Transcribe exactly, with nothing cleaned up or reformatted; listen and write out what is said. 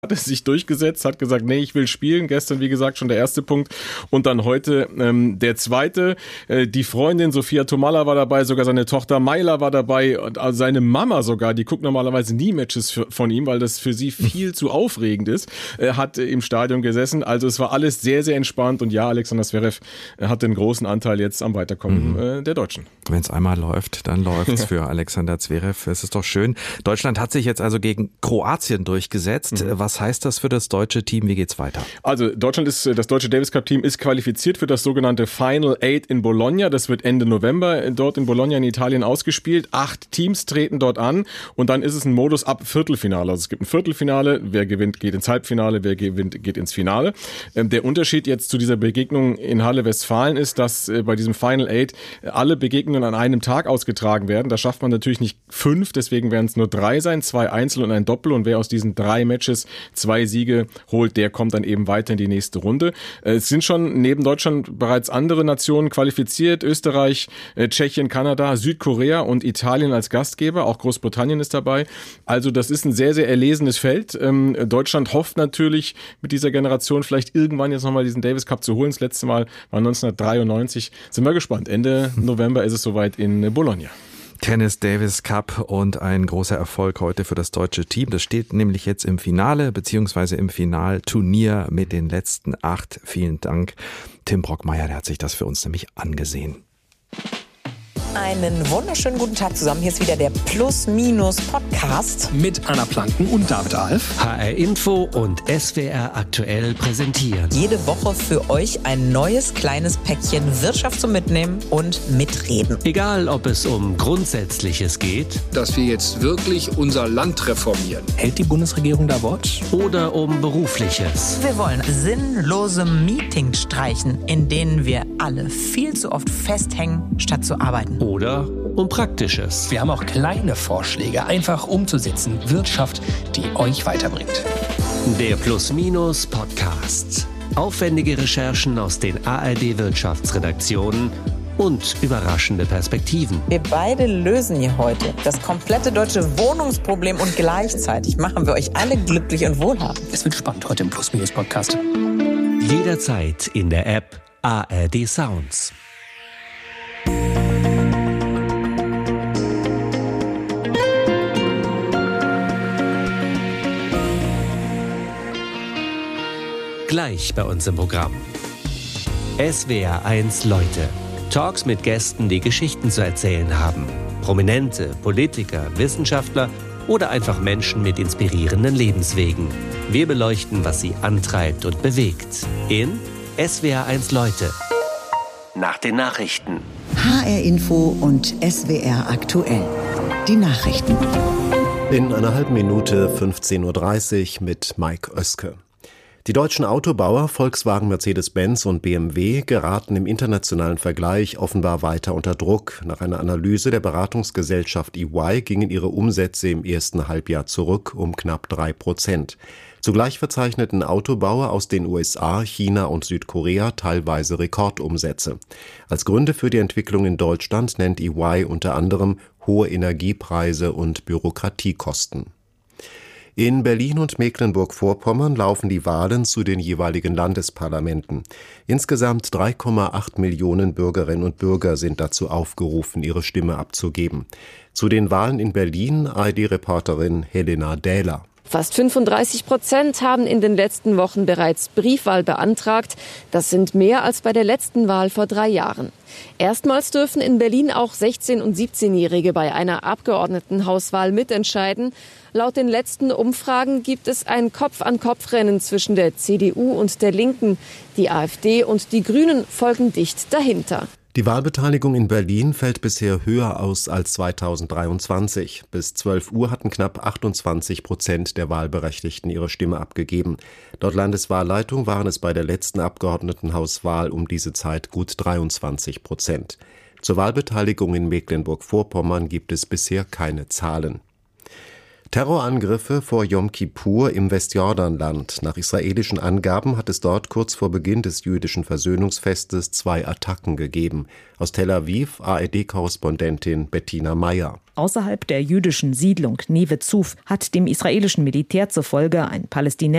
hat er sich durchgesetzt, hat gesagt, nee, ich will spielen. Gestern, wie gesagt, schon der erste Punkt. Und dann heute ähm, der zweite. Äh, die Freundin Sophia Tomalla war dabei, sogar seine Tochter Mayla war dabei. Und also seine Mama sogar, die guckt normalerweise nie Matches für, von ihm, weil das für sie viel zu aufregend ist, äh, hat äh, im Stadion gesessen. Also es war alles sehr, sehr entspannt. Und ja, Alexander Zverev äh, hat den großen Anteil jetzt am Weiterkommen mhm. äh, der Deutschen. Wenn es einmal läuft, dann läuft's für Alexander Zverev. Es ist doch schön. Deutschland hat sich jetzt also gegen Kroatien durchgesetzt. Mhm. Was heißt das für das deutsche Team? Wie geht's weiter? Also Deutschland ist, das deutsche Davis Cup Team ist qualifiziert für das sogenannte Final Eight in Bologna. Das wird Ende November dort in Bologna in Italien ausgespielt. Acht Teams treten dort an und dann ist es ein Modus ab Viertelfinale. Also es gibt ein Viertelfinale. Wer gewinnt, geht ins Halbfinale. Wer gewinnt, geht ins Finale. Der Unterschied jetzt zu dieser Begegnung in Halle Westfalen ist, dass bei diesem Final Eight alle Begegnungen an einem Tag ausgetragen werden. Da schafft man natürlich nicht fünf, deswegen werden es nur drei sein, zwei Einzel und ein Doppel. Und wer aus diesen drei Matches zwei Siege holt, der kommt dann eben weiter in die nächste Runde. Es sind schon neben Deutschland bereits andere Nationen qualifiziert. Österreich, Tschechien, Kanada, Südkorea und Italien als Gastgeber. Auch Großbritannien ist dabei. Also das ist ein sehr, sehr erlesenes Feld. Deutschland hofft natürlich mit dieser Generation vielleicht irgendwann jetzt nochmal diesen Davis Cup zu holen. Das letzte Mal war neunzehnhundertdreiundneunzig. Sind wir gespannt. Ende November ist es soweit in Bologna. Tennis Davis Cup und ein großer Erfolg heute für das deutsche Team. Das steht nämlich jetzt im Finale beziehungsweise im Finalturnier mit den letzten acht. Vielen Dank, Tim Brockmeier, der hat sich das für uns nämlich angesehen. Einen wunderschönen guten Tag zusammen. Hier ist wieder der Plus-Minus-Podcast. Mit Anna Planken und David Alf. H R Info und S W R aktuell präsentieren. Jede Woche für euch ein neues kleines Päckchen Wirtschaft zum Mitnehmen und Mitreden. Egal, ob es um Grundsätzliches geht. Dass wir jetzt wirklich unser Land reformieren. Hält die Bundesregierung da Wort? Oder um Berufliches. Wir wollen sinnlose Meetings streichen, in denen wir alle viel zu oft festhängen, statt zu arbeiten. Oder um Praktisches. Wir haben auch kleine Vorschläge, einfach umzusetzen. Wirtschaft, die euch weiterbringt. Der Plus-Minus-Podcast. Aufwendige Recherchen aus den A R D-Wirtschaftsredaktionen und überraschende Perspektiven. Wir beide lösen hier heute das komplette deutsche Wohnungsproblem und gleichzeitig machen wir euch alle glücklich und wohlhabend. Es wird spannend heute im Plus-Minus-Podcast. Jederzeit in der App A R D Sounds. Gleich bei uns im Programm. S W R eins Leute. Talks mit Gästen, die Geschichten zu erzählen haben. Prominente, Politiker, Wissenschaftler oder einfach Menschen mit inspirierenden Lebenswegen. Wir beleuchten, was sie antreibt und bewegt. In S W R eins Leute. Nach den Nachrichten. H R Info und S W R aktuell. Die Nachrichten. In einer halben Minute fünfzehn Uhr dreißig mit Mike Oeske. Die deutschen Autobauer Volkswagen, Mercedes-Benz und B M W geraten im internationalen Vergleich offenbar weiter unter Druck. Nach einer Analyse der Beratungsgesellschaft E Y gingen ihre Umsätze im ersten Halbjahr zurück um knapp drei Prozent. Zugleich verzeichneten Autobauer aus den U S A, China und Südkorea teilweise Rekordumsätze. Als Gründe für die Entwicklung in Deutschland nennt E Y unter anderem hohe Energiepreise und Bürokratiekosten. In Berlin und Mecklenburg-Vorpommern laufen die Wahlen zu den jeweiligen Landesparlamenten. Insgesamt drei Komma acht Millionen Bürgerinnen und Bürger sind dazu aufgerufen, ihre Stimme abzugeben. Zu den Wahlen in Berlin A R D-Reporterin Helena Dähler. Fast fünfunddreißig Prozent haben in den letzten Wochen bereits Briefwahl beantragt. Das sind mehr als bei der letzten Wahl vor drei Jahren. Erstmals dürfen in Berlin auch sechzehn- und siebzehnjährige bei einer Abgeordnetenhauswahl mitentscheiden. Laut den letzten Umfragen gibt es ein Kopf-an-Kopf-Rennen zwischen der C D U und der Linken. Die AfD und die Grünen folgen dicht dahinter. Die Wahlbeteiligung in Berlin fällt bisher höher aus als zweitausenddreiundzwanzig. Bis zwölf Uhr hatten knapp achtundzwanzig Prozent der Wahlberechtigten ihre Stimme abgegeben. Laut Landeswahlleitung waren es bei der letzten Abgeordnetenhauswahl um diese Zeit gut dreiundzwanzig Prozent. Zur Wahlbeteiligung in Mecklenburg-Vorpommern gibt es bisher keine Zahlen. Terrorangriffe vor Yom Kippur im Westjordanland. Nach israelischen Angaben hat es dort kurz vor Beginn des jüdischen Versöhnungsfestes zwei Attacken gegeben. Aus Tel Aviv A R D-Korrespondentin Bettina Meyer. Außerhalb der jüdischen Siedlung Neve Zuf hat dem israelischen Militär zufolge ein Palästinenser